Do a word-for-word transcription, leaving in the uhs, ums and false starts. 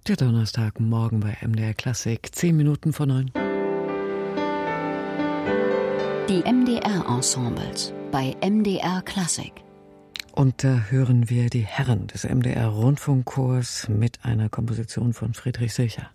Der Donnerstagmorgen bei M D R Klassik, zehn Minuten vor neun. Die M D R-Ensembles bei M D R Klassik. Und da hören wir die Herren des M D R Rundfunkchors mit einer Komposition von Friedrich Silcher.